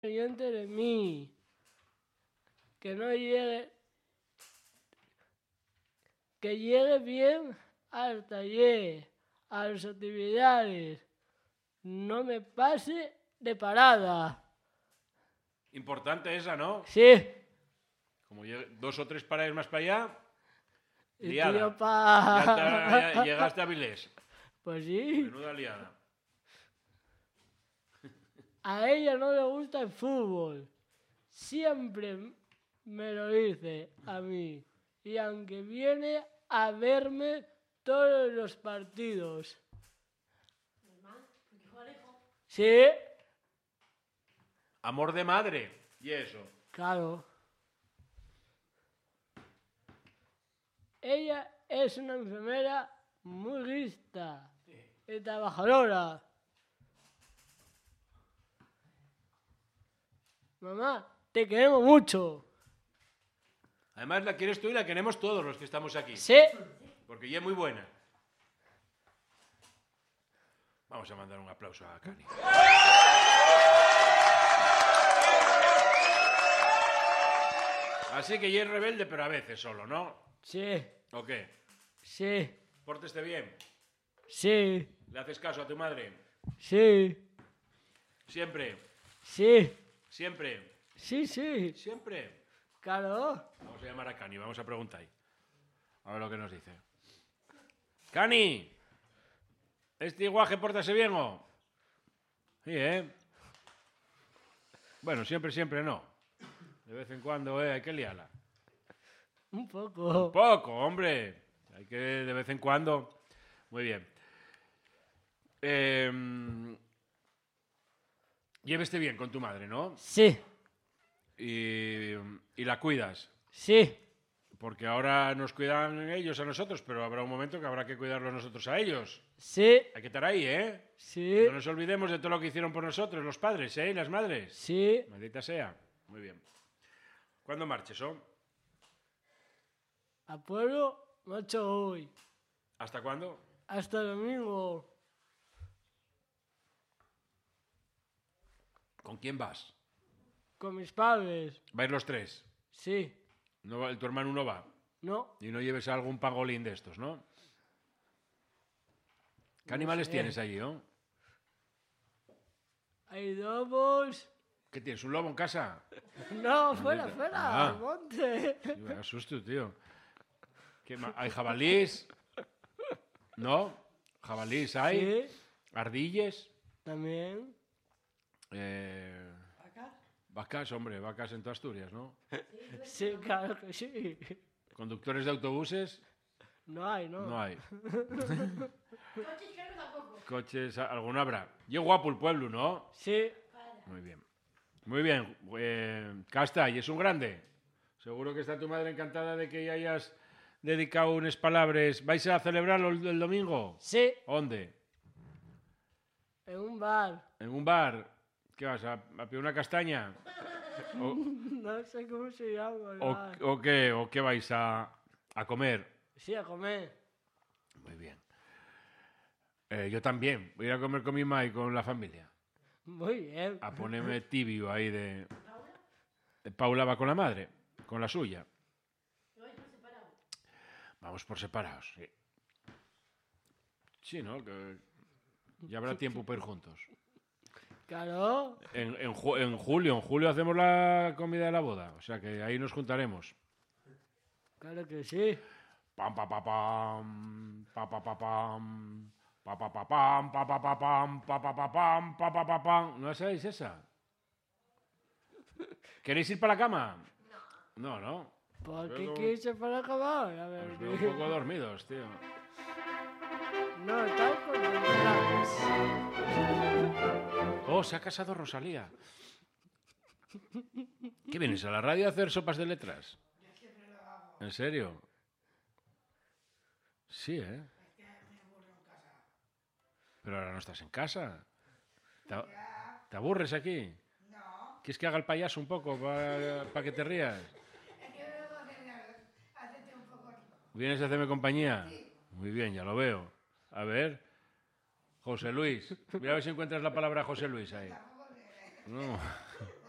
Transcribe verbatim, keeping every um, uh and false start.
pendiente de mí, que no llegue, que llegue bien al taller, a las actividades, no me pase de parada. Importante esa, ¿no? Sí. Como dos o tres paradas más para allá, Y liada. tío, pa... Ya, te, ya llegaste a Vilés. Pues sí. Menuda liada. A ella no le gusta el fútbol. Siempre me lo dice a mí. Y aunque viene a verme todos los partidos. Sí. Amor de madre. Y eso. Claro. Ella es una enfermera muy lista y trabajadora. Mamá, te queremos mucho. Además la quieres tú y la queremos todos los que estamos aquí. Sí. Porque ella es muy buena. Vamos a mandar un aplauso a Cani. Así que ella es rebelde, pero a veces solo, ¿no? Sí. ¿O qué? Sí. ¿Pórteste bien? Sí. ¿Le haces caso a tu madre? Sí. Siempre. Sí. Siempre. Sí, sí. Siempre. Claro. Vamos a llamar a Cani, vamos a preguntar. A ver lo que nos dice. ¡Cani! ¿Este iguaje pórtase bien o...? Sí, ¿eh? Bueno, siempre, siempre no. De vez en cuando, ¿eh? Hay que liarla. Un poco. Un poco, hombre. Hay que de vez en cuando... Muy bien. Eh... Lléveste bien con tu madre, ¿no? Sí. Y, y la cuidas. Sí. Porque ahora nos cuidan ellos a nosotros, pero habrá un momento que habrá que cuidarlos nosotros a ellos. Sí. Hay que estar ahí, ¿eh? Sí. No nos olvidemos de todo lo que hicieron por nosotros, los padres, ¿eh? Y las madres. Sí. Maldita sea. Muy bien. ¿Cuándo marches, oh? A pueblo, marcho hoy. ¿Hasta cuándo? Hasta el domingo. ¿Con quién vas? Con mis padres. ¿Vais los tres? Sí. No va, tu hermano no va. No. Y no lleves a algún pangolín de estos, ¿no? ¿Qué No animales sé. tienes allí, oh? Hay lobos. ¿Qué tienes? ¿Un lobo en casa? No, fuera, fuera, Ah. al monte. Sí, me asusto, tío. ¿Qué ma- ¿Hay jabalís? ¿No? ¿Jabalís hay? Sí. ¿Ardilles? También. Eh... Vacas, hombre, vacas en toda Asturias, ¿no? Sí, claro que sí. ¿Conductores de autobuses? No hay, ¿no? No hay. Coches, alguno habrá. Y es guapo el pueblo, ¿no? Sí. Muy bien. Muy bien. Eh, Casta, y es un grande. Seguro que está tu madre encantada de que hayas dedicado unas palabras. ¿Vais a celebrarlo el, el domingo? Sí. ¿Dónde? En un bar. ¿En un bar? ¿Qué vas, a, a pedir una castaña? ¿O, No sé cómo se llama el o, bar. o qué? ¿O qué vais a, a comer? Sí, a comer. Muy bien. Eh, yo también. Voy a ir a comer con mi ma y con la familia. Muy bien. A ponerme tibio ahí de... de Paula va con la madre, con la suya. Vamos por separados, sí. Sí, ¿no? Que ya habrá tiempo para ir juntos. Claro. En, en, ju- en julio, en julio hacemos la comida de la boda. O sea que ahí nos juntaremos. Claro que sí. Pam, pa, pa, pam, pa, pa, pa, pam, pa, pa, pa, pam, pa, pa, pa, pam, pa, pa, pa, pam, pa, pa, pa, pam. ¿No la sabéis esa? ¿Queréis ir para la cama? No, no. ¿Por qué Pero- quieres ir para acabar? A ver. Os veo un poco dormidos, tío. No, están concentrados. Oh, se ha casado Rosalía. ¿Qué vienes a la radio a hacer sopas de letras? ¿En serio? Sí, ¿eh? Pero ahora no estás en casa. ¿Te, te aburres aquí? No, ¿Quieres que haga el payaso un poco para que te rías? es que vengo a hacer- a hacerte un poco aquí. ¿Vienes a hacerme compañía? Muy bien, ya lo veo. A ver. José Luis. Mira a ver si encuentras la palabra José Luis ahí. No.